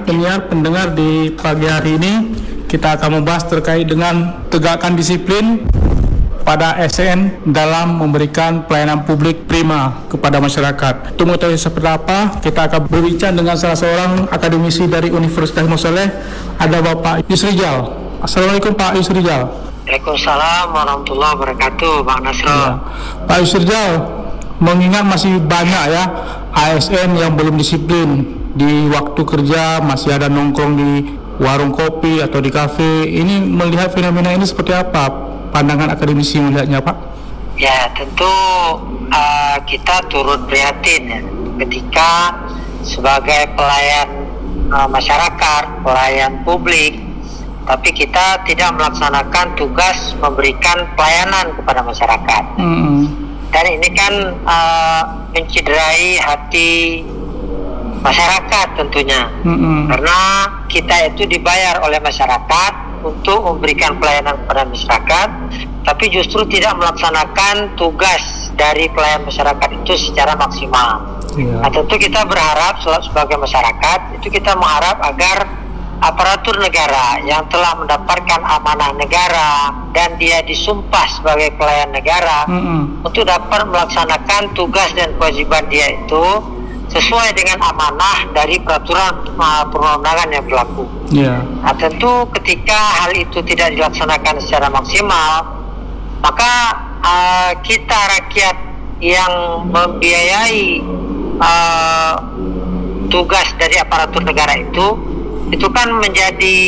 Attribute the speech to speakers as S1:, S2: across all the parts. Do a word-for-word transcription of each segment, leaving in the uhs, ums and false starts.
S1: penyiar pendengar, di pagi hari ini kita akan membahas terkait dengan tegakkan disiplin pada A S N dalam memberikan pelayanan publik prima kepada masyarakat. Untuk mengetahui seperti apa, kita akan berbincang dengan salah seorang akademisi dari Universitas Mosoleh, ada Bapak Yusrijal. Assalamualaikum Pak Yusrijal.
S2: Waalaikumsalam warahmatullahi wabarakatuh, Bang Nasro.
S1: Ya. Pak Yusrijal, mengingat masih banyak ya A S N yang belum disiplin di waktu kerja, masih ada nongkrong di warung kopi atau di kafe. Ini melihat fenomena ini seperti apa? Pandangan akademisi melihatnya, Pak?
S2: Ya, tentu uh, kita turut prihatin ya, ketika sebagai pelayan uh, masyarakat, pelayan publik, tapi kita tidak melaksanakan tugas memberikan pelayanan kepada masyarakat. Mm-hmm. Dan ini kan uh, menciderai hati masyarakat tentunya. Mm-hmm. Karena kita itu dibayar oleh masyarakat untuk memberikan pelayanan kepada masyarakat, tapi justru tidak melaksanakan tugas dari pelayan masyarakat itu secara maksimal. Yeah. Nah, tentu kita berharap sebagai masyarakat itu kita mengharap agar aparatur negara yang telah mendapatkan amanah negara dan dia disumpah sebagai pelayan negara, mm-hmm, untuk dapat melaksanakan tugas dan kewajiban dia itu sesuai dengan amanah dari peraturan uh, perundang-undangan yang berlaku. Yeah. Nah, tentu ketika hal itu tidak dilaksanakan secara maksimal, maka uh, kita rakyat yang membiayai uh, tugas dari aparatur negara itu itu kan menjadi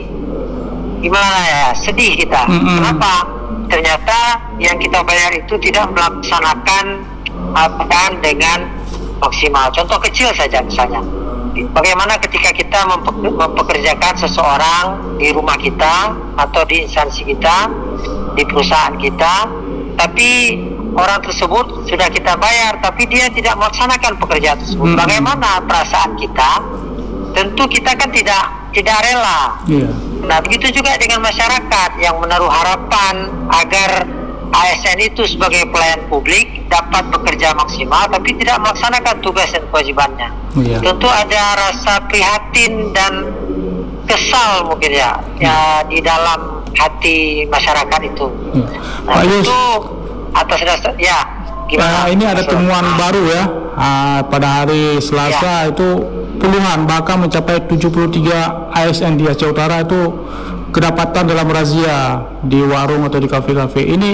S2: gimana ya, sedih kita. Mm-hmm. Kenapa? Ternyata yang kita bayar itu tidak melaksanakan peran dengan maksimal. Contoh kecil saja misalnya, bagaimana ketika kita mempe- mempekerjakan seseorang di rumah kita atau di instansi kita, di perusahaan kita, tapi orang tersebut sudah kita bayar tapi dia tidak melaksanakan pekerjaan tersebut. Mm-hmm. Bagaimana perasaan kita? Tentu kita kan tidak tidak rela. Yeah. Nah, begitu juga dengan masyarakat yang menaruh harapan agar A S N itu sebagai pelayan publik dapat bekerja maksimal tapi tidak melaksanakan tugas dan kewajibannya. Yeah. Tentu ada rasa prihatin dan kesal mungkin ya, ya di dalam hati masyarakat itu. Yeah. Nah, itu atas dasar ya.
S1: Nah, ini ada temuan ah. baru ya, ah, pada hari Selasa ya. Itu puluhan bahkan mencapai tujuh puluh tiga A S N di Aceh Utara itu kedapatan dalam razia di warung atau di kafe-kafe. Ini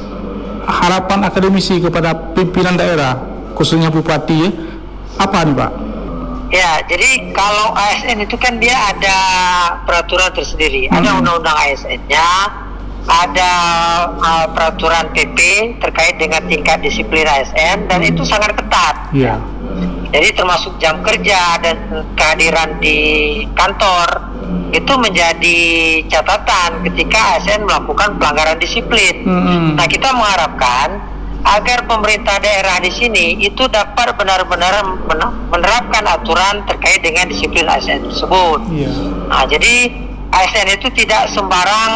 S1: harapan akademisi kepada pimpinan daerah, khususnya bupati ya, apa nih Pak?
S2: Ya, jadi kalau A S N itu kan dia ada peraturan tersendiri, hmm. ada undang-undang A S N-nya, ada uh, peraturan P P terkait dengan tingkat disiplin A S N, dan itu sangat ketat. Yeah. Jadi termasuk jam kerja dan kehadiran di kantor itu menjadi catatan ketika A S N melakukan pelanggaran disiplin. Mm-hmm. Nah, kita mengharapkan agar pemerintah daerah di sini itu dapat benar-benar menerapkan aturan terkait dengan disiplin A S N tersebut. Yeah. Nah, jadi A S N itu tidak sembarang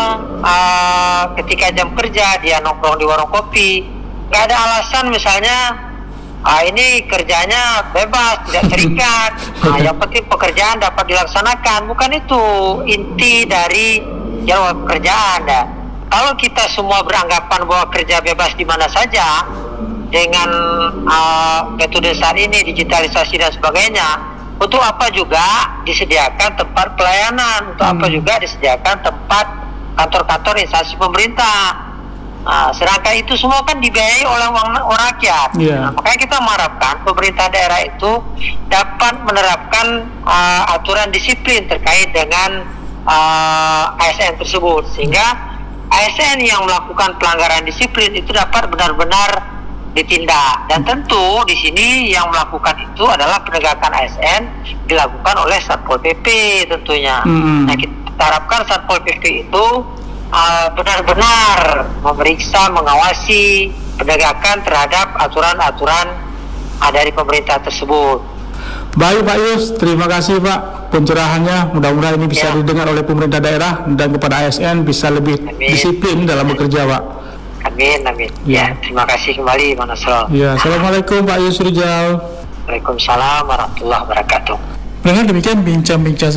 S2: uh, ketika jam kerja dia nongkrong di warung kopi. Gak ada alasan misalnya ah, ini kerjanya bebas, tidak terikat. Nah, yang penting pekerjaan dapat dilaksanakan. Bukan itu inti dari jadwal pekerjaan. Ya. Kalau kita semua beranggapan bahwa kerja bebas di mana saja dengan uh, metode saat ini, digitalisasi dan sebagainya, untuk apa juga disediakan tempat pelayanan, untuk hmm. apa juga disediakan tempat kantor-kantor instansi pemerintah. Nah, sedangkan itu semua kan dibiayai oleh orang, orang rakyat. Yeah. Nah, makanya kita mengharapkan pemerintah daerah itu dapat menerapkan uh, aturan disiplin terkait dengan uh, A S N tersebut, sehingga A S N yang melakukan pelanggaran disiplin itu dapat benar-benar ditindak. Dan tentu di sini yang melakukan itu adalah penegakan A S N dilakukan oleh Satpol P P tentunya. Mm-hmm. Nah, kita harapkan Satpol P P itu uh, benar-benar memeriksa, mengawasi penegakan terhadap aturan-aturan uh, dari pemerintah tersebut.
S1: Baik Pak Yus, terima kasih Pak pencerahannya. Mudah-mudahan ini bisa ya. didengar oleh pemerintah daerah dan kepada A S N bisa lebih Amin. disiplin dalam bekerja Pak.
S2: Amin, amin. Ya, ya terima kasih kembali Mas Nasrul.
S1: Ya, assalamualaikum Pak Yusrijal.
S2: Waalaikumsalam warahmatullahi wabarakatuh.
S1: Dengan demikian bincang-bincang